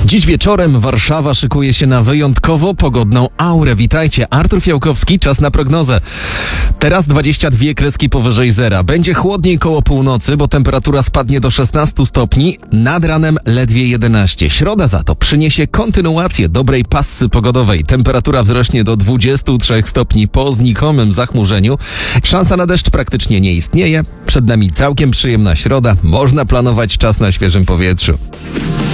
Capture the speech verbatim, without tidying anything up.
Dziś wieczorem Warszawa szykuje się na wyjątkowo pogodną aurę. Witajcie, Artur Fiałkowski, czas na prognozę. Teraz dwadzieścia dwie kreski powyżej zera. Będzie chłodniej koło północy, bo temperatura spadnie do szesnastu stopni, nad ranem ledwie jedenaście. Środa za to przyniesie kontynuację dobrej passy pogodowej. Temperatura wzrośnie do dwudziestu trzech stopni po znikomym zachmurzeniu. Szansa na deszcz praktycznie nie istnieje. Przed nami całkiem przyjemna środa. Można planować czas na świeżym powietrzu.